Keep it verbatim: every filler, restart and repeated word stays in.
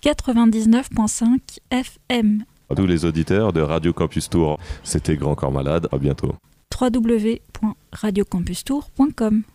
quatre-vingt-dix-neuf virgule cinq F M. À tous les auditeurs de Radio Campus Tour, c'était Grand Corps Malade, à bientôt. w w w point radio campus tour point com